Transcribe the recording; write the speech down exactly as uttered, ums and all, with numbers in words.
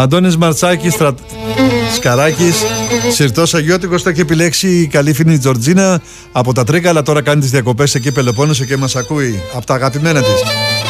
Αντώνης Μαρτσάκης, Στρα... Σκαράκης, Συρτός Αγιώτικος, το έχει επιλέξει η καλή φίλη Τζορτζίνα από τα Τρίκαλα. Τώρα κάνει τις διακοπές εκεί Πελοπόννησο και μας ακούει από τα αγαπημένα της.